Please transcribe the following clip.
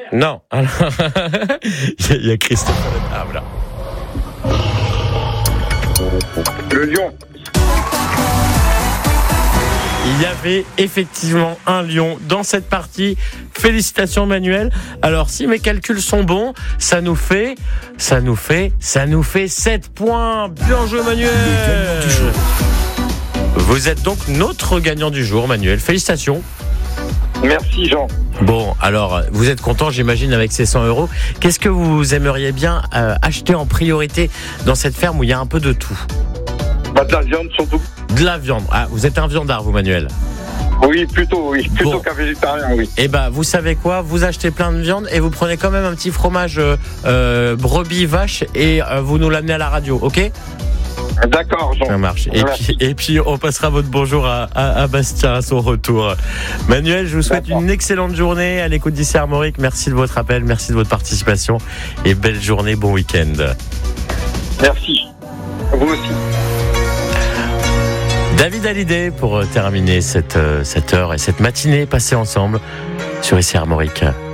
Non. Alors, il y a Christophe. Ah, voilà. Le lion. Il y avait effectivement un lion dans cette partie. Félicitations Manuel. Alors si mes calculs sont bons, ça nous fait 7 points. Bien joué Manuel. Vous êtes donc notre gagnant du jour Manuel. Félicitations. Merci Jean. Bon, alors, vous êtes content, j'imagine, avec ces 100 €. Qu'est-ce que vous aimeriez bien acheter en priorité dans cette ferme où il y a un peu de tout ? De la viande surtout. De la viande. Ah, vous êtes un viandard, vous, Manuel ? Oui, plutôt Bon. qu'un végétarien, oui. Eh ben, vous savez quoi ? Vous achetez plein de viande et vous prenez quand même un petit fromage brebis, vache et vous nous l'amenez à la radio, ok ? D'accord, Jean. Ça marche. Et puis, on passera votre bonjour à Bastien à son retour. Manuel, je vous souhaite une excellente journée à l'écoute d'ICI Armorique. Merci de votre appel, merci de votre participation et belle journée, bon week-end. Merci. Vous aussi. David Hallyday pour terminer cette heure et cette matinée passée ensemble sur ICI Armorique.